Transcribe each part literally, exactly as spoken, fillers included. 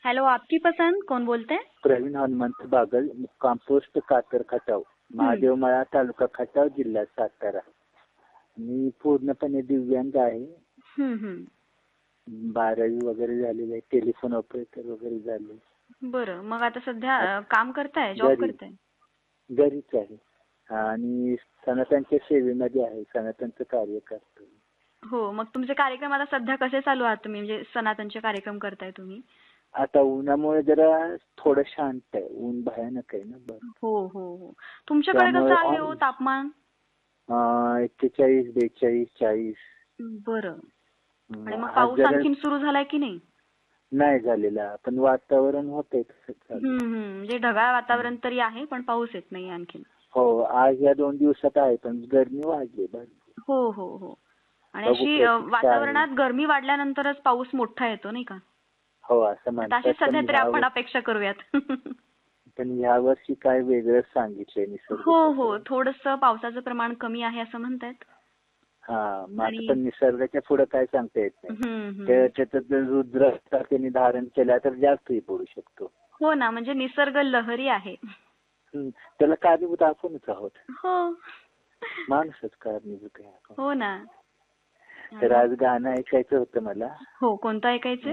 Hello, आपकी पसंद, कौन बोलते हैं? प्रवीण हनुमंत बागल, मुक्काम पोस्ट कातर खटाव, महादेव मळा, तालुका खटाव, जिल्हा सातारा. मी पूर्णपणे दिव्यांग आहे. हम्म, हम्म. बारावी वगैरे झालेली आहे, टेलिफोन ऑपरेटर वगैरे झाले. बरं, मग आता सध्या अ, काम करताय, जॉब घरी करताय? घरीच आहे आणि सनातनच्या सेवेमध्ये आहे, सनातनचं कार्य करतो. हो, मग तुमचे कार्यक्रम आता सध्या कसे चालू आहात तुम्ही, म्हणजे सनातनचे कार्यक्रम करताय तुम्ही? आता उन्हामुळे जरा थोडं शांत आहे, ऊन भयानक आहे ना. बरं, हो हो हो. तुमच्याकडे कसं आहे हो तापमान? एक्केचाळीस बेचाळीस चाळीस. बरं. आणि मग आज पाऊस जरा आणखीन सुरू झालाय की नाही? नाही झालेला, पण वातावरण होतंय तसं चालू. हम्म, हम्म. म्हणजे ढगाळ वातावरण तरी आहे, पण पाऊस येत नाही आणखीन. हो, आज या दोन दिवसात आहे, पण गरमी वाढली भरपूर. हो हो हो. आणि बघू अशी अ, प्रतीक्षा आहे. वातावरणात गरमी वाढल्यानंतरच पाऊस मोठा येतो नाही का? हो, असं आता म्हणतात. अशी सध्या पण तरी ह्या आपण वर- अपेक्षा करूयात. पण ह्या वर्षी काय वेगळंच सांगितलंय निसर्ग. हो हो, थोडंसं पावसाचं प्रमाण कमी आहे असं म्हणतायत. हा, मग आणि- आता पण निसर्गाच्या पुढे काय सांगता येत नाही. हम्म, हम्म. त्या- त्याच्यात जर रुद्र त्यांनी धारण केला तर जास्तही पडू शकतो. हो ना, म्हणजे निसर्ग लहरी आहे. हम्म, त्याला कारणीभूत आपणच आहोत, हो माणूसच कारणीभूत आहे आपण. हो ना. तर आज गाणं ऐकायचं होतं मला. हो, कोणतं ऐकायचंय?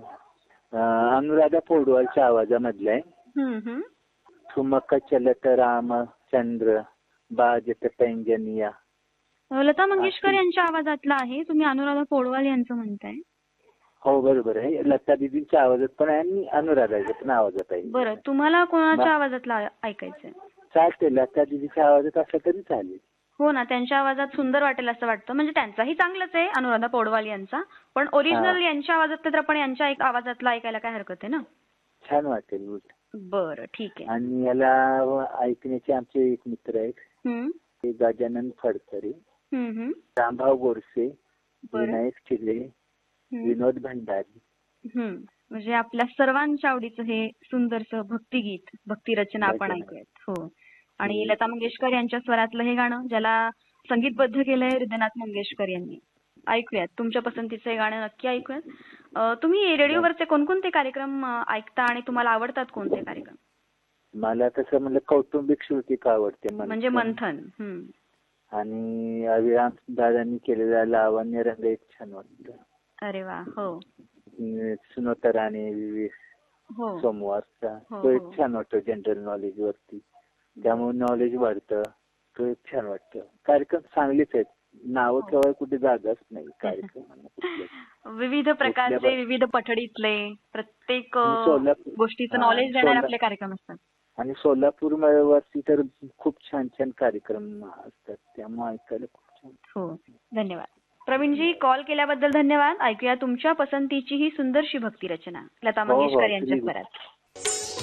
अं, अनुराधा पौडवालच्या आवाजामधलं आहे. हम्म, हम्म. ठुमक चलत रामचंद्र बाजत पैंजनिया. लता मंगेशकर यांच्या आवाजातला आहे, तुम्ही अनुराधा पौडवाल यांचं म्हणताय. हो, बरोबर आहे. लता दीदींच्या आवाजात पण आहे आणि अनुराधाच्या पण आवाजात आहे. बरं, तुम्हाला कोणाच्या आवाजातला ऐकायचंय? चालते, लता दीदीच्या आवाजात असलं तरी चालेल. हो ना, त्यांच्या आवाजात सुंदर वाटेल असं वाटतं. म्हणजे त्यांचाही चांगलाच आहे, अनुराधा पौडवाल यांचा, पण ओरिजिनल यांच्या आवाजात तर आपण यांच्या एक आवाजातला ऐकायला काय हरकत आहे ना? छान वाटेल. बरं, ठीक आहे. आणि याला ऐकण्याचे आमचे एक मित्र आहेत, हम्म, ते गजानन फडतरे, हम्म, हम्म. रामभाऊ गोडसे, बरं. विनायक चिले, हम्म, विनोद भंडारी. हम्म. म्हणजे आपल्या सर्वांच्या आवडीचं हे सुंदरसं भक्तिगीत, भक्तिरचना आपण भजन. ऐकूयात. हो. आणि लता मंगेशकर यांच्या स्वरातलं हे गाणं, ज्याला संगीतबद्ध केलंय हृदयनाथ मंगेशकर यांनी, ऐकूयात. तुमच्या पसंतीचं हे गाणं नक्की ऐकूयात. अं, तुम्ही रेडिओवरचे कोणकोणते कार्यक्रम अं, ऐकता आणि तुम्हाला आवडतात कोणते कार्यक्रम? मला तसं म्हणलं कौटुंबिक श्रुतिक आवडते. म्हणजे मंथन. हम्म. आणि अविराम दादांनी केलेला लावण्य रंग एक छान वाटतं. अरे वा. हो सुनोता राणे, विवेक हो सोमवारचा, हो, तो एक हो. छान वाटतो जनरल नॉलेज वरती, त्यामुळे नॉलेज वाढतं. तो एक छान वाटतं. कार्यक्रम चांगलेच आहेत, नावं केवळ कुठे जागाच नाही कार्यक्रमांना. विविध प्रकारचे, कुठल्या- विविध पठडीतले, प्रत्येक आणि अं, सोलापूर- गोष्टीचं हा, नॉलेज देणारे सोला- आपले कार्यक्रम असतात. आणि सोलापूर वरती तर खूप छान छान कार्यक्रम असतात, त्यामुळे ऐकायला खूप छान. हो, धन्यवाद. प्रवीणजी, कॉल केल्याबद्दल धन्यवाद. ऐकूया तुमच्या पसंतीची ही सुंदरशी भक्तिरचना लता हो, हो, मंगेशकर यांच्या please. स्वरात.